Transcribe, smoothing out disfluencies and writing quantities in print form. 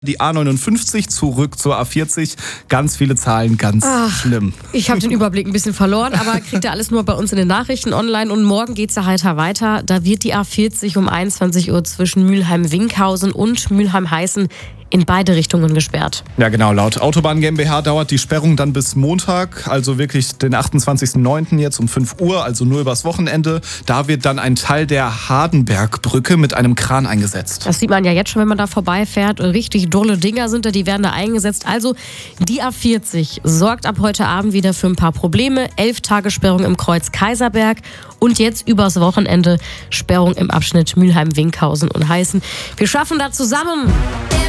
Die A59 zurück zur A40. Ganz viele Zahlen, ganz schlimm. Ich habe den Überblick ein bisschen verloren, aber kriegt ihr alles nur bei uns in den Nachrichten online. Und morgen geht's ja heiter weiter. Da wird die A40 um 21 Uhr zwischen Mülheim-Winkhausen und Mülheim-Heißen in beide Richtungen gesperrt. Ja genau, laut Autobahn GmbH dauert die Sperrung dann bis Montag, also wirklich den 28.09. jetzt um 5 Uhr, also nur übers Wochenende. Da wird dann ein Teil der Hardenbergbrücke mit einem Kran eingesetzt. Das sieht man ja jetzt schon, wenn man da vorbeifährt. Richtig dolle Dinger sind da, die werden da eingesetzt. Also die A40 sorgt ab heute Abend wieder für ein paar Probleme. 11 Tage Sperrung im Kreuz Kaiserberg und jetzt übers Wochenende Sperrung im Abschnitt Mülheim-Winkhausen und Heißen. Wir schaffen da zusammen.